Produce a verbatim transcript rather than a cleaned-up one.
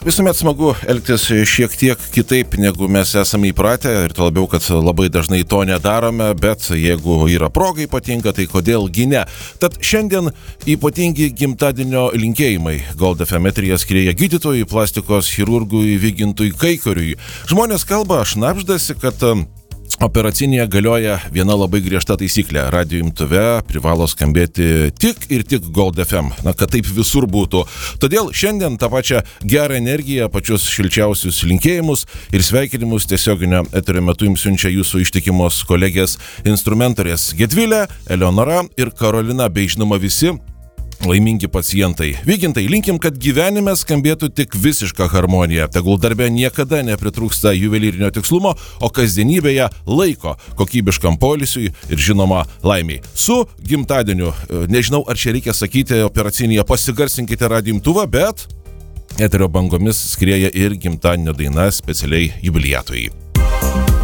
Visuomet smagu elgtis šiek tiek kitaip, negu mes esame įpratę ir to labiau, kad labai dažnai to nedarome, bet jeigu yra proga ypatinga, tai kodėlgi ne. Tad šiandien ypatingi gimtadienio linkėjimai Gold F M eteryje skrieja gydytojui, plastikos chirurgui Vygintui Kaikariui. Žmonės kalba, šnabždasi, kad operacinėje galioja viena labai griežta taisyklė. Radio imtuve privalo skambėti tik ir tik Gold F M, na, kad taip visur būtų. Todėl šiandien tą pačią gerą energiją, pačius šilčiausius linkėjimus ir sveikinimus tiesioginio eterio metu jums siunčia jūsų ištikimos kolegės instrumentorės Gedvilė, Eleonora ir Karolina, bei žinoma visi laimingi pacientai. Vygintai, linkim, kad gyvenime skambėtų tik visiška harmonija. Tegul darbe niekada nepritrūksta juvelyrinio tikslumo, o kasdienybėje laiko kokybiškam poilsiui ir žinoma laimiai. Su gimtadieniu, nežinau, ar čia reikia sakyti operacinėje, pasigarsinkite radio imtuvą, bet eterio bangomis skrieja ir gimtadienio daina specialiai jubiliatui.